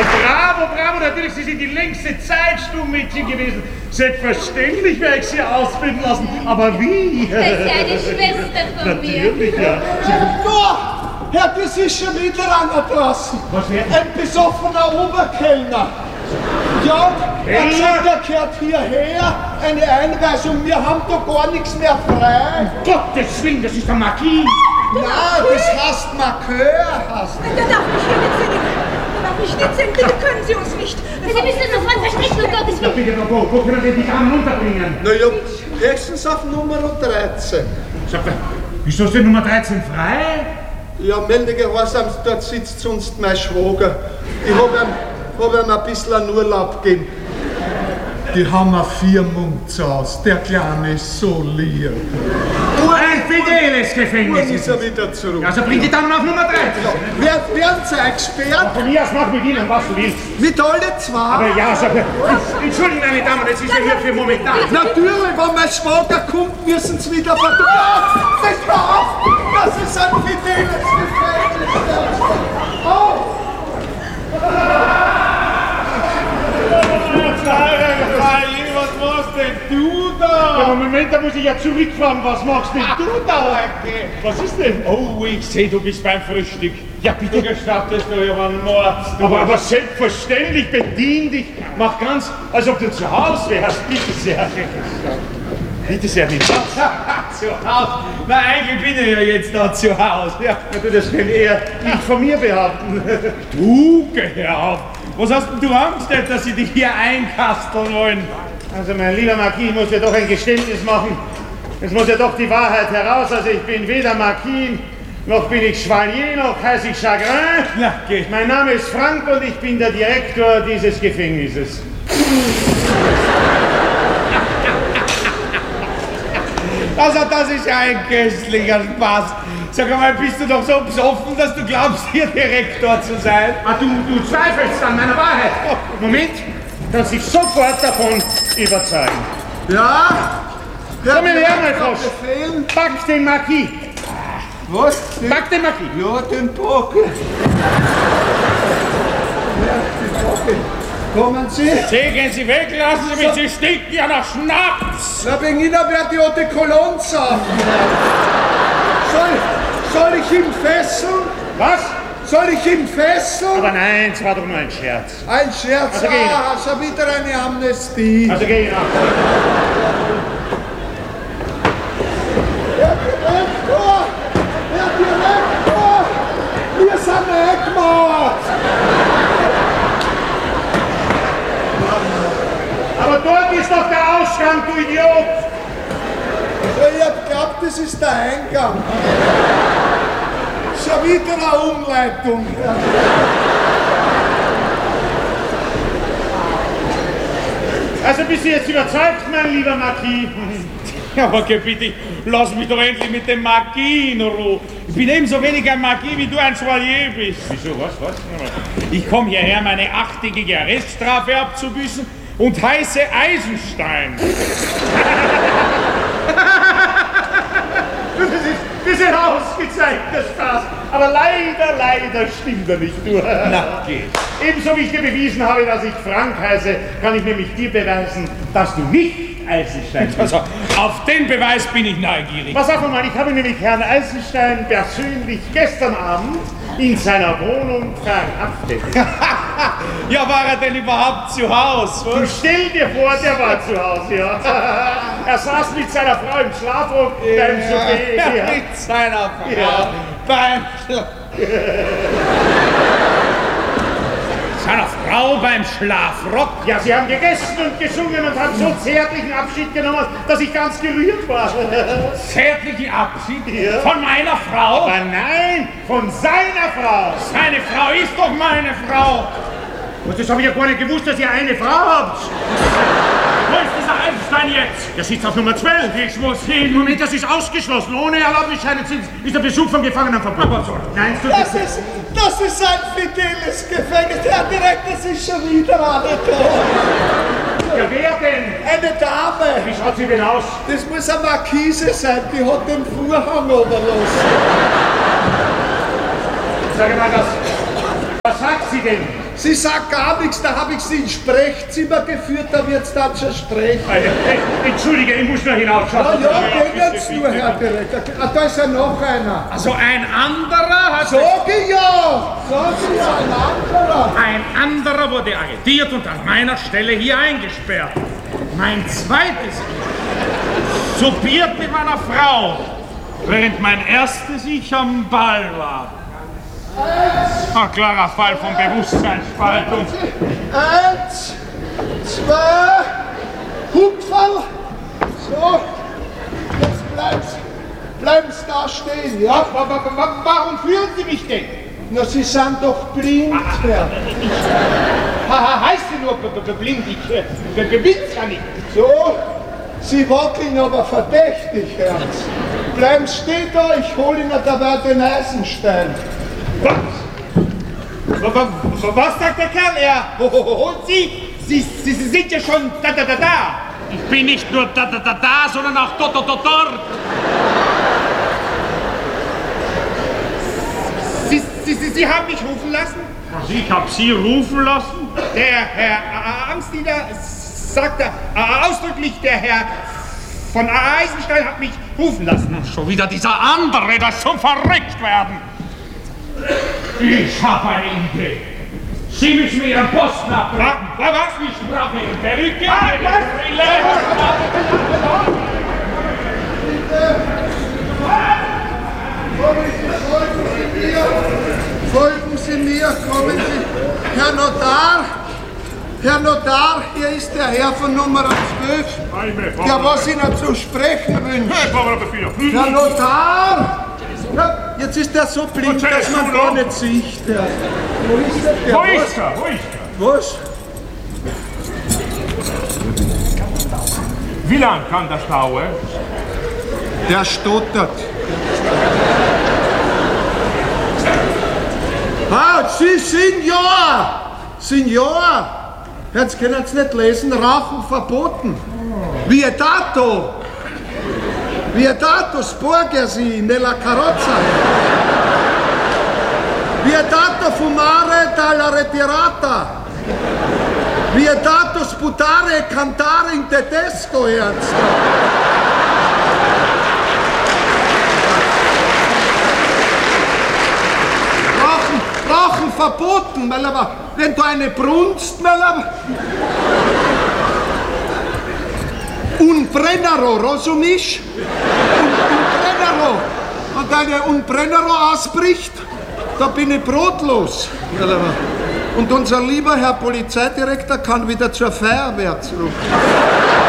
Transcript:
Bravo, bravo, natürlich, Sie sind die längste Zeit Stummmädchen gewesen. Selbstverständlich werde ich Sie ausbilden lassen, aber wie? Das ist ja eine Schwester von mir. Natürlich, ja. Herr, das ist schon wieder einer draußen. Was wäre? Ein besoffener Oberkellner. Ja, er sagt, er gehört hierher, eine Einweisung, wir haben da gar nichts mehr frei. Gottes Willen, das ist der Marquis. Nein, das heißt Marqueur. Da darf ich hier nicht sehen. Da darf ich nicht sehen. Bitte können Sie uns nicht. Sie müssen uns sofort verstecken, um Gottes Na Willen. bitte, wo können wir die Damen unterbringen? Naja, höchstens auf Nummer 13. Sag mal, wieso ist die Nummer 13 frei? Ja, Meldegehorsam, dort sitzt sonst mein Schwager. Ich hab ihm ein bisschen einen Urlaub gegeben. Die haben ein Viermundsaus, der Kleine ist so lieb. Ein fideles Gefängnis Nun ist er wieder zurück. Also bring die Damen auf Nummer 13. Werden Sie eingesperrt? Von mir aus mach mit Ihnen, was du willst. Mit alle zwei? Aber ja, sag mal, entschuldigen, meine Damen, das ist ja hier für momentan. Natürlich, wenn mein Schwager kommt, müssen Sie wieder fotografieren. Das war auf! Das ist ein fideles Gefängnis. Oh! Was machst denn du da? Aber Moment, da muss ich ja zurückfragen, was machst denn du da? Was ist denn? Oh, ich sehe, du bist beim Frühstück. Ja, bitte gestattest du ja einen Mord. Aber selbstverständlich, bedien dich. Mach ganz, als ob du zu Hause wärst. Bitte sehr. Bitte sehr, nicht zu Hause? Na, eigentlich bin ich ja jetzt da zu Hause. Ja, das kann eher ich von mir behaupten. Du, gehör auf. Was hast denn du Angst, dass sie dich hier einkasteln wollen? Also mein lieber Marquis, ich muss ja doch ein Geständnis machen. Es muss ja doch die Wahrheit heraus. Also ich bin weder Marquis, noch bin ich Chevalier, noch heiße ich Chagrin. Na, geh. Mein Name ist Frank und ich bin der Direktor dieses Gefängnisses. Also das ist ja ein köstlicher Spaß. Sag mal, bist du doch so besoffen, dass du glaubst, hier Direktor zu sein? Ah, du zweifelst an meiner Wahrheit. Moment, kannst dich sofort davon überzeugen. Ja? Komm her, mein Frosch. Befehlen? Pack den Marquis. Was? Pack den Marquis. Ja, den Pockel. Kommen Sie? Gehen Sie weg, lassen Sie mich, Sie stinken ja nach Schnaps! Na, wegen Ihnen wird die Eau de Cologne saufen. Soll ich ihn fesseln? Was? Soll ich ihn fesseln? Aber nein, es war doch nur ein Scherz. Ein Scherz? Also geh Ah, schon wieder eine Amnestie. Also geh nach. Herr Direktor! Herr Direktor! Wir sind weggemauert! Aber dort ist doch der Ausgang, du Idiot! Ich hab geglaubt, das ist der Eingang. Schon wieder eine Umleitung. Also bist du jetzt überzeugt, mein lieber Marquis? Ja, aber bitte, lass mich doch endlich mit dem Marquis in Ruhe. Ich bin ebenso wenig ein Marquis, wie du ein Chevalier bist. Wieso, was? Ich komme hierher, meine 8-tägige Arreststrafe abzubüßen und heiße Eisenstein. Das ist ein ausgezeichnter Spaß. Aber leider stimmt er nicht, du. Na, geh. Ebenso wie ich dir bewiesen habe, dass ich Frank heiße, kann ich nämlich dir beweisen, dass du nicht Eisenstein bist. Also, auf den Beweis bin ich neugierig. Pass auf einmal, ich habe nämlich Herrn Eisenstein persönlich gestern Abend in seiner Wohnung verhaftet. Ja, war er denn überhaupt zu Hause? Du stell dir vor, der war zu Hause, ja. Er saß mit seiner Frau im Schlafrock beim Souper. Ja, mit seiner Frau beim seiner Frau beim Schlafrock? Ja, sie haben gegessen und gesungen und haben so zärtlichen Abschied genommen, dass ich ganz gerührt war. Zärtlichen Abschied? Ja. Von meiner Frau? Aber nein, von seiner Frau. Seine Frau ist doch meine Frau. Und das habe ich ja gar nicht gewusst, dass ihr eine Frau habt. Wo ist dieser Eisenstein jetzt? Der sitzt auf Nummer 12. Ich muss hin. Moment, das ist ausgeschlossen. Ohne Erlaubnisscheine ist der Besuch von Gefangenen verboten. Nein, es tut Das ist ein fideles Gefängnis. Herr Direktor, das ist schon wieder eine da. Ja, wer denn? Eine Dame. Wie schaut sie denn aus? Das muss eine Markise sein, die hat den Vorhang oberlassen. Sag mal, was sagt sie denn? Sie sagt gar nichts, da habe ich sie ins Sprechzimmer geführt, da wird's dann schon sprechen. Entschuldige, ich muss noch hinausschauen. Ja, geht jetzt nur, Herr Direktor. Ah, da ist ja noch einer. Also ein anderer hat... Sage ja, ein anderer. Ein anderer wurde arretiert und an meiner Stelle hier eingesperrt. Mein zweites Ich soupiert mit meiner Frau, während mein erstes Ich am Ball war. Ein klarer Fall von Bewusstseinsspaltung. 1, 2, Hupferl. So, jetzt bleib's da stehen, ja? Warum führen Sie mich denn? Na, Sie sind doch blind, Herr. Heißt Sie nur blind? Ich bin's ja nicht. So, Sie wackeln aber verdächtig, Herr. Bleiben stehen da, ich hol Ihnen dabei den Eisenstein. Was sagt der Kerl? Und Sie sind ja schon da. Ich bin nicht nur da, sondern auch dort. Sie haben mich rufen lassen? Also ich habe Sie rufen lassen? Der Herr Amtsdiener sagte ausdrücklich, der Herr von Eisenstein hat mich rufen lassen. Schon wieder dieser andere, das zum Verrücktwerden. Ich habe eine Idee. Sie müssen mir Ihren Posten abbrechen. Was? Ich brauche Ihre Perücke, Ihre Brille. Folgen Sie mir, kommen Sie. Herr Notar, hier ist der Herr von Nummer 12, der was Ihnen zu sprechen wünscht. Herr Notar! Ja, jetzt ist er so blind, dass man gar nicht sieht. Wo ist der? Wo ist er? Was? Wie lang kann das dauern? Der stottert. Ah, Sie, Signor! Jetzt können Sie nicht lesen, Rauchen verboten. Vietato! Vietato sporgersi nella carrozza. Vietato fumare dalla ritirata. Vietato sputare e cantare in tedesco, Ernst. Rauchen verboten, weil aber wenn du eine brunst, weil aber un brennero, rozumisch? Un brennero. Und eine un brennero ausbricht, da bin ich brotlos. Und unser lieber Herr Polizeidirektor kann wieder zur Feuerwehr zurück.